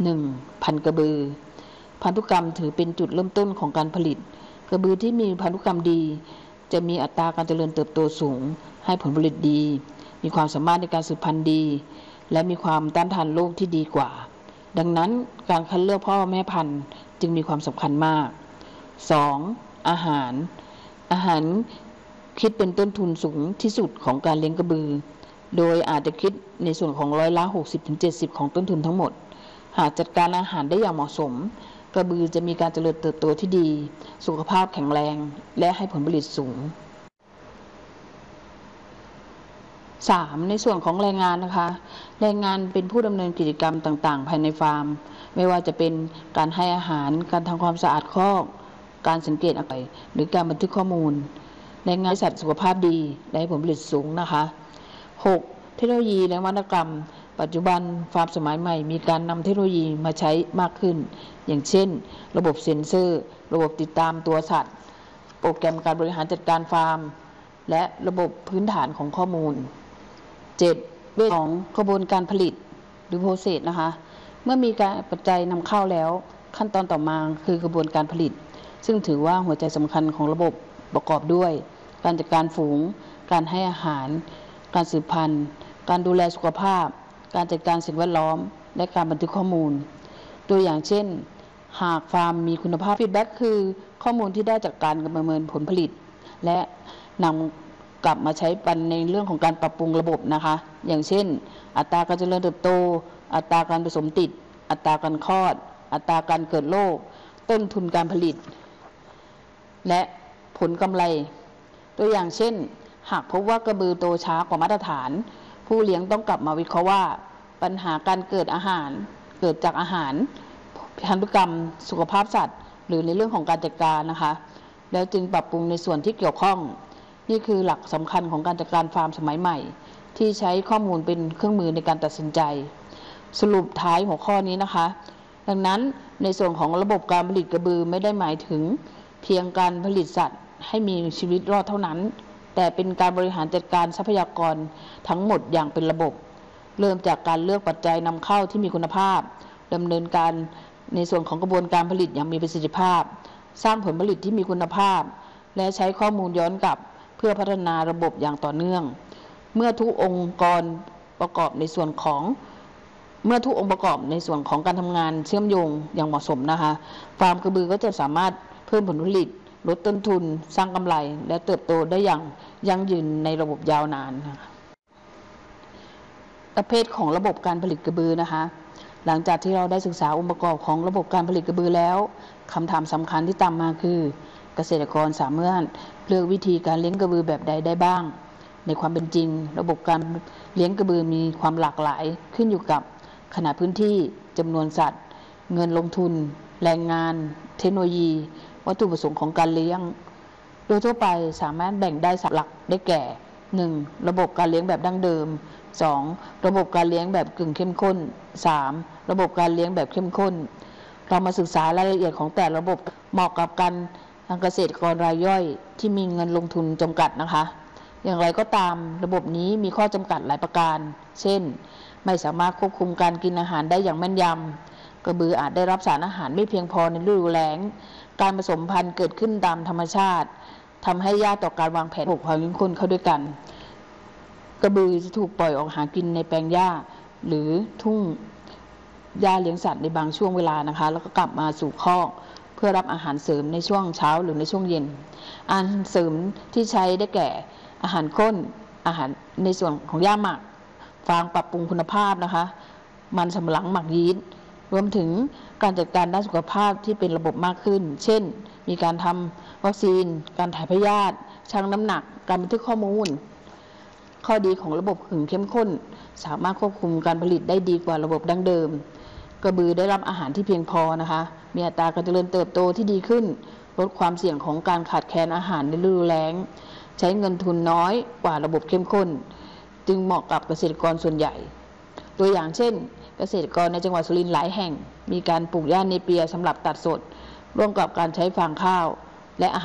1. พันธุ์กระบือพันธุกรรมถือเป็นจุดเริ่มต้นของการผลิตกระบือที่มีพันธุกรรมดีจะมีอัตราการเจริญเติบโตสูงให้ผลผลิตดีมีความสามารถในการสืบพันธุ์ดีและมีความต้านทานโรคที่ดีกว่าดังนั้นการคัดเลือกพ่อแม่พันธุ์จึงมีความสำคัญมาก 2. อาหารคิดเป็นต้นทุนสูงที่สุดของการเลี้ยงกระบือโดยอาจจะคิดในส่วนของ60-70%ของต้นทุนทั้งหมดหากจัดการอาหารได้อย่างเหมาะสมกระบือจะมีการเจริญเติบโตที่ดีสุขภาพแข็งแรงและให้ผลผลิตสูง 3. ในส่วนของแรงงานนะคะแรงงานเป็นผู้ดำเนินกิจกรรมต่างๆภายในฟาร์มไม่ว่าจะเป็นการให้อาหารการทำความสะอาดคอกการสังเกตอาการหรือการบันทึกข้อมูลแรงงานสัตว์สุขภาพดีและให้ผลผลิตสูงนะคะ 6. เทคโนโลยีและนวัตกรรมปัจจุบันฟาร์มสมัยใหม่มีการนำเทคโนโลยีมาใช้มากขึ้นอย่างเช่นระบบเซ็นเซอร์ระบบติดตามตัวสัตว์โปรแกรมการบริหารจัดการฟาร์มและระบบพื้นฐานของข้อมูล 7. เรื่องของกระบวนการผลิตหรือโปรเซสนะคะเมื่อมีการปัจจัยนำเข้าแล้วขั้นตอนต่อมาคือกระบวนการผลิตซึ่งถือว่าหัวใจสำคัญของระบบประกอบด้วยการจัดการฝูงการให้อาหารการสืบพันธุ์การดูแลสุขภาพการจัดการสิ่งแวดล้อมและการบันทึกข้อมูลตัวอย่างเช่นหากฟาร์มมีคุณภาพฟีดแบ็กคือข้อมูลที่ได้จากการประเมินผลผลิตและนำกลับมาใช้ปันในเรื่องของการปรับปรุงระบบนะคะอย่างเช่นอัตราการเจริญเติบโตอัตราการผสมติดอัตราการคลอดอัตราการเกิดโรคต้นทุนการผลิตและผลกำไรตัวอย่างเช่นหากพบว่ากระบือโตช้ากว่ามาตรฐานผู้เลี้ยงต้องกลับมาวิเคราะห์ว่าปัญหาการเกิดจากอาหารพันธุกรรมสุขภาพสัตว์หรือในเรื่องของการจัดการนะคะแล้วจึงปรับปรุงในส่วนที่เกี่ยวข้องนี่คือหลักสำคัญของการจัดการฟาร์มสมัยใหม่ที่ใช้ข้อมูลเป็นเครื่องมือในการตัดสินใจสรุปท้ายหัวข้อนี้นะคะดังนั้นในส่วนของระบบการผลิตกระบือไม่ได้หมายถึงเพียงการผลิตสัตว์ให้มีชีวิตรอดเท่านั้นแต่เป็นการบริหารจัดการทรัพยากรทั้งหมดอย่างเป็นระบบเริ่มจากการเลือกปัจจัยนำเข้าที่มีคุณภาพดำเนินการในส่วนของกระบวนการผลิตอย่างมีประสิทธิภาพสร้างผลผลิตที่มีคุณภาพและใช้ข้อมูลย้อนกลับเพื่อพัฒนาระบบอย่างต่อเนื่องเมื่อทุกองค์ประกอบในส่วนของการทำงานเชื่อมโยงอย่างเหมาะสมนะคะฟาร์มกระบือก็จะสามารถเพิ่มผลผลิตลดต้นทุนสร้างกำไรและเติบโตได้อย่างยั่งยืนในระบบยาวนานนะคะประเภทของระบบการผลิตกระบือนะคะหลังจากที่เราได้ศึกษาองค์ประกอบของระบบการผลิตกระบือแล้วคำถามสำคัญที่ตามมาคือเกษตรกรสามารถเลือกวิธีการเลี้ยงกระบือแบบใดได้บ้างในความเป็นจริงระบบการเลี้ยงกระบือมีความหลากหลายขึ้นอยู่กับขนาดพื้นที่จำนวนสัตว์เงินลงทุนแรงงานเทคโนโลยีวัตถุประสงค์ของการเลี้ยงโดยทั่วไปสามารถแบ่งได้3หลักได้แก่ 1. ระบบการเลี้ยงแบบดั้งเดิม 2. ระบบการเลี้ยงแบบกึ่งเข้มข้น 3. ระบบการเลี้ยงแบบเข้มข้นเรามาศึกษารายละเอียดของแต่ระบบเหมาะกับการทางเกษตรกรรายย่อยที่มีเงินลงทุนจำกัดนะคะอย่างไรก็ตามระบบนี้มีข้อจำกัดหลายประการเช่นไม่สามารถควบคุมการกินอาหารได้อย่างแม่นยำกระบืออาจได้รับสารอาหารไม่เพียงพอในฤดูแล้งการผสมพันธุ์เกิดขึ้นตามธรรมชาติทำให้ยากต่อการวางแผนปลูกความเข้มข้นเข้าด้วยกันกระบือจะถูกปล่อยออกหากินในแปลงหญ้าหรือทุ่งหญ้าเลี้ยงสัตว์ในบางช่วงเวลานะคะแล้วก็กลับมาสู่คอกเพื่อรับอาหารเสริมในช่วงเช้าหรือในช่วงเย็นอาหารเสริมที่ใช้ได้แก่อาหารข้นอาหารในส่วนของหญ้าหมักฟางปรับปรุงคุณภาพนะคะมันสำปะหลังหมักยีสต์รวมถึงการจัดการด้านสุขภาพที่เป็นระบบมากขึ้นเช่นมีการทำวัคซีนการถ่ายพยาธิชั่งน้ำหนักการบันทึกข้อมูลข้อดีของระบบกึ่งเข้มข้นสามารถควบคุมการผลิตได้ดีกว่าระบบดั้งเดิมกระบือได้รับอาหารที่เพียงพอนะคะมีอัตราการเจริญเติบโตที่ดีขึ้นลดความเสี่ยงของการขาดแคลนอาหารในฤดูแล้งใช้เงินทุนน้อยกว่าระบบเข้มข้นจึงเหมาะกับเกษตรกรส่วนใหญ่ตัวอย่างเช่นเกษตรกรในจังหวัดสุรินทร์หลายแห่งมีการปลูกหญ้าเนเปียสำหรับตัดสดร่วมกับการใช้ฟางข้าวและอาหาร